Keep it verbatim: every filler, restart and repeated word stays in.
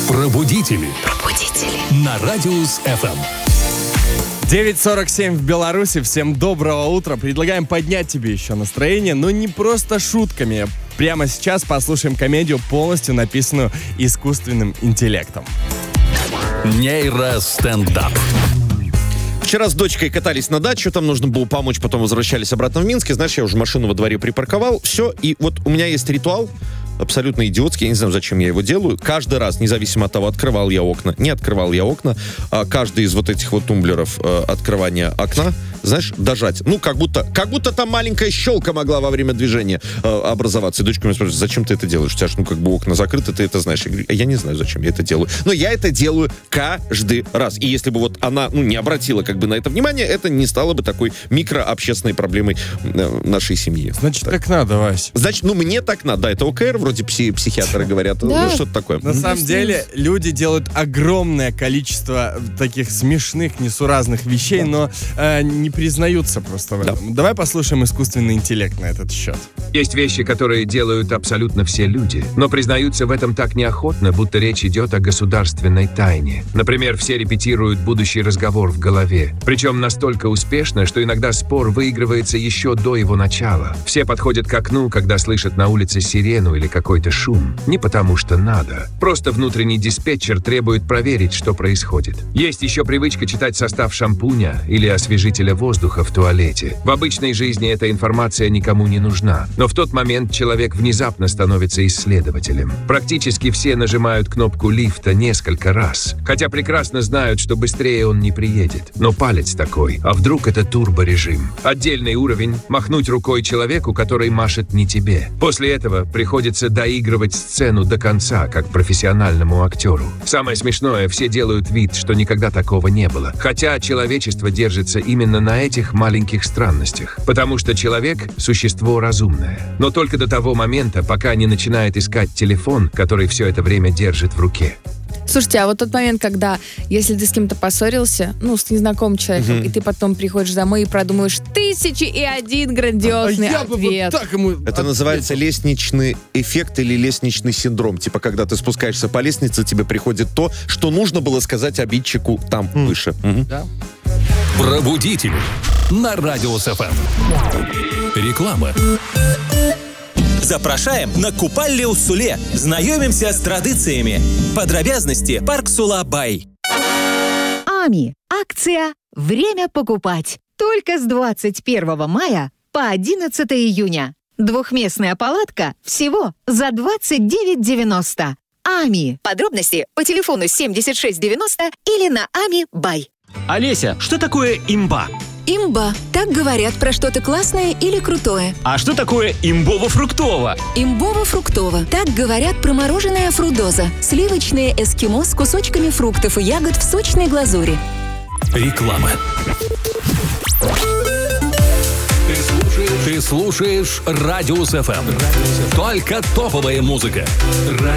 Пробудители. Пробудители. На Радиус эф эм. девять сорок семь в Беларуси. Всем доброго утра. Предлагаем поднять тебе еще настроение, но не просто шутками. Прямо сейчас послушаем комедию, полностью написанную искусственным интеллектом. Нейростендап. Вчера с дочкой катались на дачу, там нужно было помочь, потом возвращались обратно в Минск. И, знаешь, я уже машину во дворе припарковал, все. И вот у меня есть ритуал, абсолютно идиотский, я не знаю, зачем я его делаю. Каждый раз, независимо от того, открывал я окна, не открывал я окна, а каждый из вот этих вот тумблеров э, открывания окна, знаешь, дожать. Ну, как будто, как будто там маленькая щелка могла во время движения э, образоваться. И дочка меня спрашивает, зачем ты это делаешь? У тебя же, ну, как бы окна закрыты, ты это знаешь. Я говорю, я не знаю, зачем я это делаю. Но я это делаю каждый раз. И если бы вот она, ну, не обратила как бы на это внимание, это не стало бы такой микрообщественной проблемой э, нашей семьи. Значит, так. так надо, Вась. Значит, ну, мне так надо. Да, это ОКР, вроде пси- психиатры говорят. Да. Ну, что-то такое. На самом деле, люди делают огромное количество таких смешных, несуразных вещей, но э, не признаются просто в этом. Давай послушаем искусственный интеллект на этот счет. Есть вещи, которые делают абсолютно все люди, но признаются в этом так неохотно, будто речь идет о государственной тайне. Например, все репетируют будущий разговор в голове. Причем настолько успешно, что иногда спор выигрывается еще до его начала. Все подходят к окну, когда слышат на улице сирену или какой-то шум. Не потому что надо. Просто внутренний диспетчер требует проверить, что происходит. Есть еще привычка читать состав шампуня или освежителя воздуха в туалете. В обычной жизни эта информация никому не нужна. Но в тот момент человек внезапно становится исследователем. Практически все нажимают кнопку лифта несколько раз. Хотя прекрасно знают, что быстрее он не приедет. Но палец такой. А вдруг это турборежим? Отдельный уровень – махнуть рукой человеку, который машет не тебе. После этого приходится доигрывать сцену до конца, как профессиональному актеру. Самое смешное – все делают вид, что никогда такого не было. Хотя человечество держится именно на этих маленьких странностях. Потому что человек – существо разумное. Но только до того момента, пока не начинает искать телефон, который все это время держит в руке. Слушайте, а вот тот момент, когда, если ты с кем-то поссорился, ну, с незнакомым человеком, Мгм. и ты потом приходишь домой и продумаешь тысячи и один грандиозный а я бы ответ. вот так ему... Это ответил. называется лестничный эффект или лестничный синдром. Типа, когда ты спускаешься по лестнице, тебе приходит то, что нужно было сказать обидчику там, выше. Мгм. Да? Пробудители. На Радиус эф эм. Реклама. Запрашаем на купальлі ў Суле. Знаёмимся с традициями. Подробязности парк Сула Бай. АМИ. Акция «Время покупать». Только с двадцать первого мая по одиннадцатого июня. Двухместная палатка всего за двадцать девять девяносто. АМИ. Подробности по телефону семьдесят шесть девяносто или на ами бай. Олеся, что такое имба? Имба. Так говорят про что-то классное или крутое. А что такое имбово-фруктово? Имбово-фруктово. Так говорят про мороженое фрудоза. Сливочное эскимо с кусочками фруктов и ягод в сочной глазури. Реклама. Ты слушаешь, ты слушаешь Радиус эф эм. Только топовая музыка.